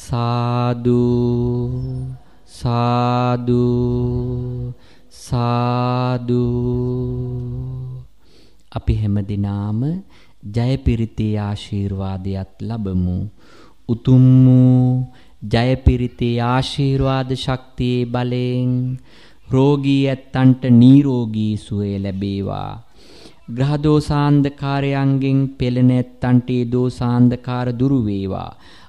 සාදු සාදු සාදු. අපි හැමදිනාම ජයපිරිතේ ආශිර්වාදයක් ලැබමු. උතුම් වූ ජයපිරිතේ ආශිර්වාද ශක්තියේ බලයෙන් රෝගී ඇත්තන්ට නිරෝගී සුවය ලැබේවා. ග්‍රහ දෝෂාන්ධකාරයන්ගෙන් පෙළෙන ඇත්තන්ට ඒ දෝෂාන්ධකාර දුරු වේවා.